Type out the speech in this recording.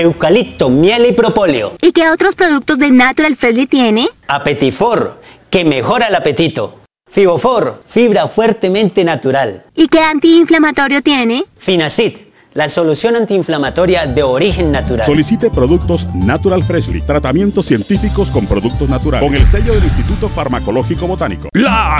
eucalipto, miel y propóleo. ¿Y qué otros productos de Natural Freshly tiene? Apetifor, que mejora el apetito. Fibofor, fibra fuertemente natural. ¿Y qué antiinflamatorio tiene? Finacid, la solución antiinflamatoria de origen natural. Solicite productos Natural Freshly, tratamientos científicos con productos naturales, con el sello del Instituto Farmacológico Botánico. La